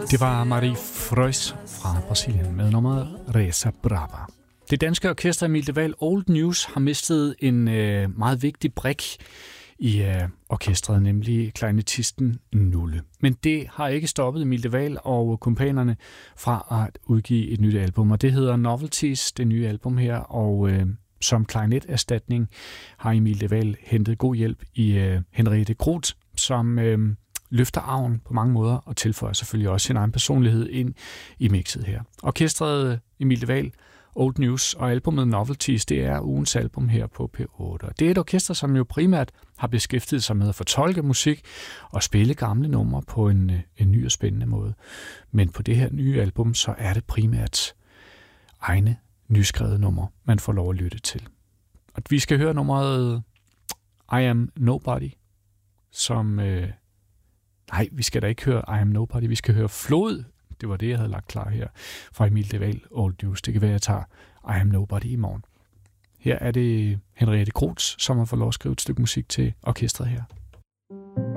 Det var Marie Freus fra Brasilien med nummeret Reza Brava. Det danske orkester Emil de Wael Old News har mistet en meget vigtig brik i orkestret, nemlig klarinettisten Nulle. Men det har ikke stoppet Emil de Wael og kumpanerne fra at udgive et nyt album, og det hedder Novelties, det nye album her, og som klarineterstatning har Emil de Wael hentet god hjælp i Henriette Groth, som løfter arven på mange måder og tilføjer selvfølgelig også sin egen personlighed ind i mixet her. Orkestret Emil de Wael Old News og albumet Novelties, det er ugens album her på P8. Det er et orkester, som jo primært har beskæftiget sig med at fortolke musik og spille gamle numre på en ny og spændende måde. Men på det her nye album, så er det primært egne nyskrevede numre, man får lov at lytte til. Og vi skal høre nummeret I Am Nobody, som... Nej, vi skal da ikke høre I Am Nobody, vi skal høre Flod. Det var det, jeg havde lagt klar her fra Emil de Wael Old News. Det kan være, at jeg tager I Am Nobody i morgen. Her er det Henriette Groth, som har fået lov at skrive et stykke musik til orkestret her.